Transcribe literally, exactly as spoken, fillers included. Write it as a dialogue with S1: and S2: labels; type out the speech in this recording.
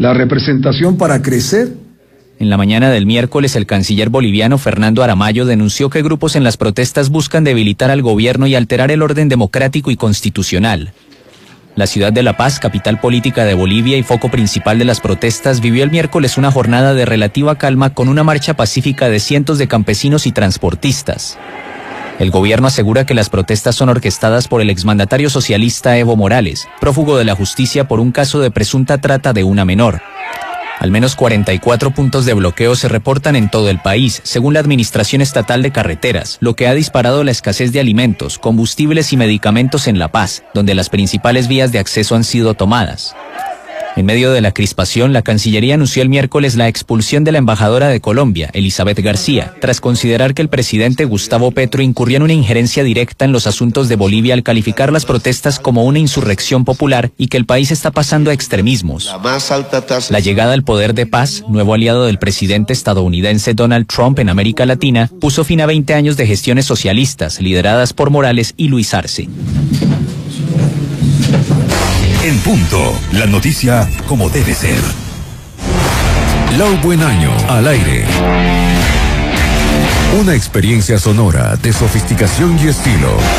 S1: la representación para crecer.
S2: En la mañana del miércoles, el canciller boliviano Fernando Aramayo denunció que grupos en las protestas buscan debilitar al gobierno y alterar el orden democrático y constitucional. La ciudad de La Paz, capital política de Bolivia y foco principal de las protestas, vivió el miércoles una jornada de relativa calma con una marcha pacífica de cientos de campesinos y transportistas. El gobierno asegura que las protestas son orquestadas por el exmandatario socialista Evo Morales, prófugo de la justicia por un caso de presunta trata de una menor. Al menos cuarenta y cuatro puntos de bloqueo se reportan en todo el país, según la Administración Estatal de Carreteras, lo que ha disparado la escasez de alimentos, combustibles y medicamentos en La Paz, donde las principales vías de acceso han sido tomadas. En medio de la crispación, la Cancillería anunció el miércoles la expulsión de la embajadora de Colombia, Elizabeth García, tras considerar que el presidente Gustavo Petro incurrió en una injerencia directa en los asuntos de Bolivia al calificar las protestas como una insurrección popular y que el país está pasando a extremismos. La llegada al poder de Paz, nuevo aliado del presidente estadounidense Donald Trump en América Latina, puso fin a veinte años de gestiones socialistas lideradas por Morales y Luis Arce.
S3: En punto, la noticia como debe ser. Lau Buen Año, al aire. Una experiencia sonora de sofisticación y estilo.